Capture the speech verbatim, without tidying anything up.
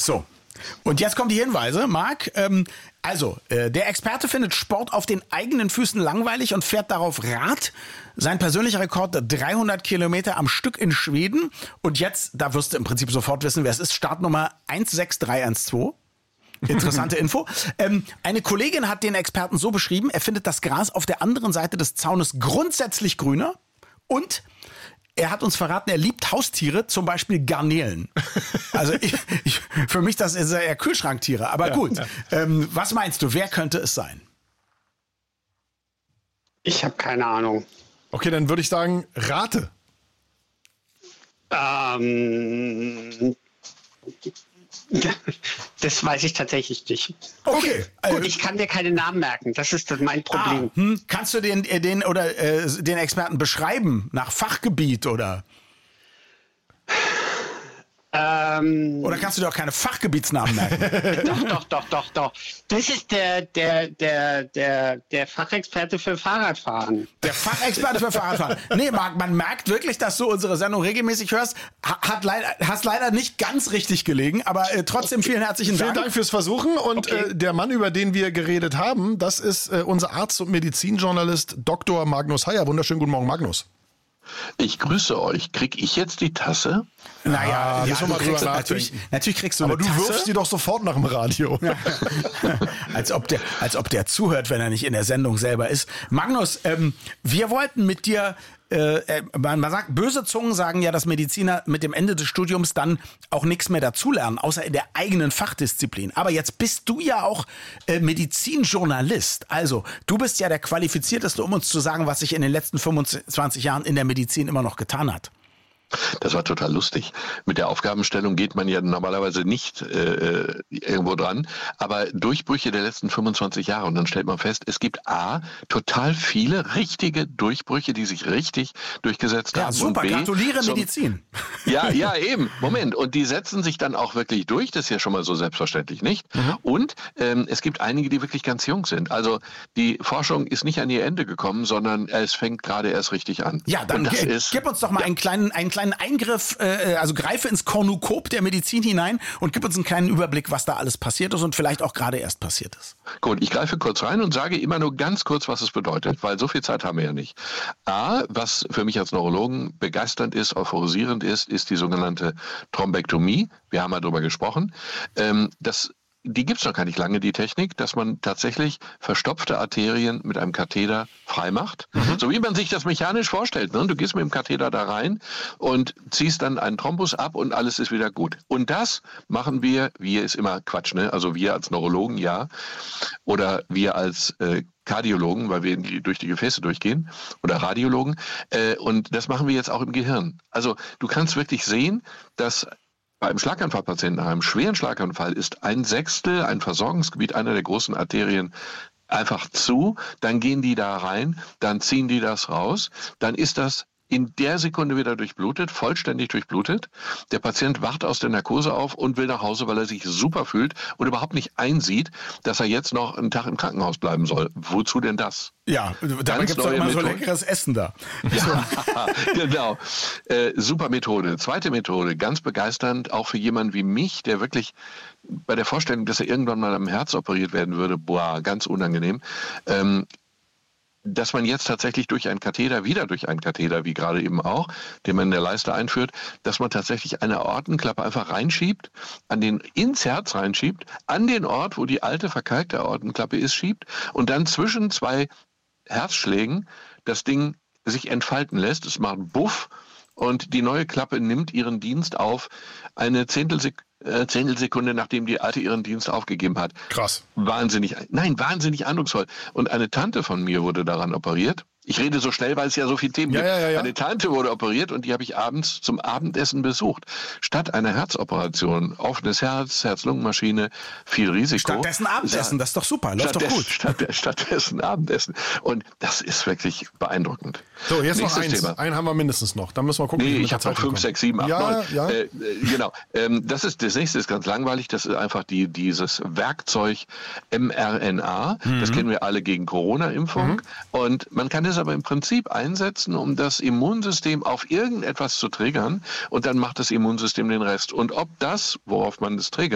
So, und jetzt kommen die Hinweise, Marc. Ähm, also, äh, der Experte findet Sport auf den eigenen Füßen langweilig und fährt darauf Rad. Sein persönlicher Rekord dreihundert Kilometer am Stück in Schweden. Und jetzt, da wirst du im Prinzip sofort wissen, wer es ist, Startnummer eins sechs drei eins zwei. Interessante Info. Ähm, eine Kollegin hat den Experten so beschrieben, er findet das Gras auf der anderen Seite des Zaunes grundsätzlich grüner und er hat uns verraten, er liebt Haustiere, zum Beispiel Garnelen. Also ich, ich, für mich das ist eher Kühlschranktiere, aber ja, gut. Ja. Ähm, was meinst du, wer könnte es sein? Ich habe keine Ahnung. Okay, dann würde ich sagen, rate. Ähm... Das weiß ich tatsächlich nicht. Okay. Gut, ich kann dir keine Namen merken. Das ist das mein Problem. Ah, hm. Kannst du den, den oder äh, den Experten beschreiben nach Fachgebiet oder? Ähm, Oder kannst du dir auch keine Fachgebietsnamen merken? Doch, doch, doch, doch, doch. Das ist der, der, der, der, der Fachexperte für Fahrradfahren. Der Fachexperte für Fahrradfahren. Nee, Marc, man merkt wirklich, dass du unsere Sendung regelmäßig hörst. Hat leider, hast leider nicht ganz richtig gelegen, aber äh, trotzdem vielen herzlichen Dank. Vielen Dank fürs Versuchen. Und okay. äh, der Mann, über den wir geredet haben, das ist äh, unser Arzt und Medizinjournalist Doktor Magnus Heyer. Wunderschönen guten Morgen, Magnus. Ich grüße euch. Krieg ich jetzt die Tasse? Naja, ah, ja, mal kriegst, natürlich, natürlich kriegst du Aber eine du Tasse. wirfst die doch sofort nach dem Radio. Ja. als, ob der, als ob der zuhört, wenn er nicht in der Sendung selber ist. Magnus, ähm, wir wollten mit dir, äh, man, man sagt, böse Zungen sagen ja, dass Mediziner mit dem Ende des Studiums dann auch nichts mehr dazulernen, außer in der eigenen Fachdisziplin. Aber jetzt bist du ja auch äh, Medizinjournalist. Also, du bist ja der Qualifizierteste, um uns zu sagen, was sich in den letzten fünfundzwanzig Jahren in der Medizin immer noch getan hat. Das war total lustig. Mit der Aufgabenstellung geht man ja normalerweise nicht äh, irgendwo dran, aber Durchbrüche der letzten fünfundzwanzig Jahre und dann stellt man fest, es gibt A, total viele richtige Durchbrüche, die sich richtig durchgesetzt ja, haben. Super, und B, gratuliere zum, Medizin. Ja, ja, eben, Moment. Und die setzen sich dann auch wirklich durch, das ist ja schon mal so selbstverständlich nicht. Mhm. Und ähm, es gibt einige, die wirklich ganz jung sind. Also die Forschung ist nicht an ihr Ende gekommen, sondern es fängt gerade erst richtig an. Ja, dann das g- ist, gib uns doch mal ja. einen kleinen, einen kleinen Eingriff, äh, also greife ins Kornukop der Medizin hinein und gib uns einen kleinen Überblick, was da alles passiert ist und vielleicht auch gerade erst passiert ist. Gut, ich greife kurz rein und sage immer nur ganz kurz, was es bedeutet, weil so viel Zeit haben wir ja nicht. A, was für mich als Neurologen begeisternd ist, euphorisierend ist, ist die sogenannte Thrombektomie. Wir haben ja darüber gesprochen. Ähm, das Die gibt's noch gar nicht lange, die Technik, dass man tatsächlich verstopfte Arterien mit einem Katheter freimacht. Mhm. So wie man sich das mechanisch vorstellt. Ne? Du gehst mit dem Katheter da rein und ziehst dann einen Thrombus ab und alles ist wieder gut. Und das machen wir, wir ist immer Quatsch, ne? Also wir als Neurologen, ja. Oder wir als äh, Kardiologen, weil wir in die, durch die Gefäße durchgehen, oder Radiologen. Äh, und das machen wir jetzt auch im Gehirn. Also du kannst wirklich sehen, dass bei einem Schlaganfallpatienten, nach einem schweren Schlaganfall, ist ein Sechstel, ein Versorgungsgebiet einer der großen Arterien einfach zu, dann gehen die da rein, dann ziehen die das raus, dann ist das in der Sekunde wieder durchblutet, vollständig durchblutet. Der Patient wacht aus der Narkose auf und will nach Hause, weil er sich super fühlt und überhaupt nicht einsieht, dass er jetzt noch einen Tag im Krankenhaus bleiben soll. Wozu denn das? Ja, dabei gibt es doch immer Methode. So leckeres Essen da. Ja, genau. Äh, super Methode. Zweite Methode, ganz begeisternd, auch für jemanden wie mich, der wirklich bei der Vorstellung, dass er irgendwann mal am Herz operiert werden würde, boah, ganz unangenehm, ähm, dass man jetzt tatsächlich durch einen Katheter, wieder durch einen Katheter, wie gerade eben auch, den man in der Leiste einführt, dass man tatsächlich eine Aortenklappe einfach reinschiebt, an den, ins Herz reinschiebt, an den Ort, wo die alte verkalkte Aortenklappe ist, schiebt und dann zwischen zwei Herzschlägen das Ding sich entfalten lässt. Es macht Buff und die neue Klappe nimmt ihren Dienst auf, eine Zehntelsek- äh, Zehntelsekunde, nachdem die alte ihren Dienst aufgegeben hat. Krass. Wahnsinnig, nein, wahnsinnig eindrucksvoll. Und eine Tante von mir wurde daran operiert. Ich rede so schnell, weil es ja so viele Themen ja, gibt. Ja, ja, ja. Eine Tante wurde operiert und die habe ich abends zum Abendessen besucht. Statt einer Herzoperation, offenes Herz, Herz-Lungen-Maschine, viel Risiko. Stattdessen Abendessen, das ist doch super, läuft doch gut. Statt, stattdessen Abendessen. Und das ist wirklich beeindruckend. So, jetzt Nächstes noch eins. Thema. Einen haben wir mindestens noch. Da müssen wir gucken. Nee, wie wir ich habe noch Zeit fünf, sechs, sieben, acht, ja, neun. Ja. Äh, genau. Ähm, das ist das nächste ist ganz langweilig. Das ist einfach die dieses Werkzeug mRNA. Mhm. Das kennen wir alle gegen Corona-Impfung. Mhm. Und man kann es aber im Prinzip einsetzen, um das Immunsystem auf irgendetwas zu triggern. Und dann macht das Immunsystem den Rest. Und ob das, worauf man das triggert,